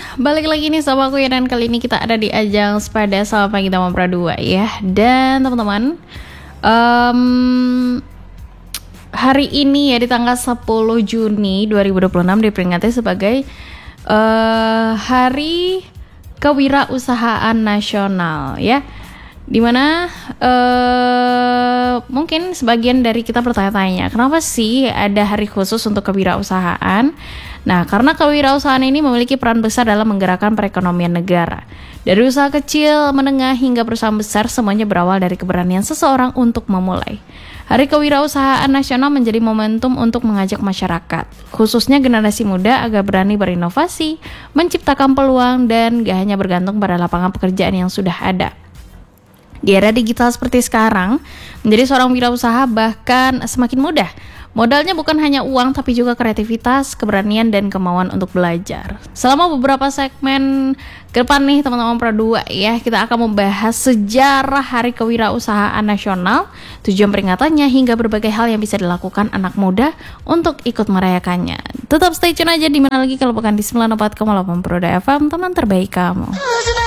balik lagi nih sama aku ya. Dan kali ini kita ada di ajang Sepada Selamat Pagi Taman Pradua ya. Dan teman-teman, hari ini ya di tanggal 10 Juni 2026 diperingati sebagai Hari Kewirausahaan Nasional ya. Dimana mungkin sebagian dari kita bertanya-tanya, kenapa sih ada hari khusus untuk kewirausahaan? Nah, karena kewirausahaan ini memiliki peran besar dalam menggerakkan perekonomian negara. Dari usaha kecil, menengah, hingga perusahaan besar, semuanya berawal dari keberanian seseorang untuk memulai. Hari Kewirausahaan Nasional menjadi momentum untuk mengajak masyarakat, khususnya generasi muda, agar berani berinovasi, menciptakan peluang, dan gak hanya bergantung pada lapangan pekerjaan yang sudah ada. Di era digital seperti sekarang, menjadi seorang wirausaha bahkan semakin mudah. Modalnya bukan hanya uang, tapi juga kreativitas, keberanian, dan kemauan untuk belajar. Selama beberapa segmen ke depan nih teman-teman Pradua ya, kita akan membahas sejarah Hari Kewirausahaan Nasional, tujuan peringatannya, hingga berbagai hal yang bisa dilakukan anak muda untuk ikut merayakannya. Tetap stay tune aja di mana lagi kalau bukan di 94,8 Pradua FM, teman terbaik kamu.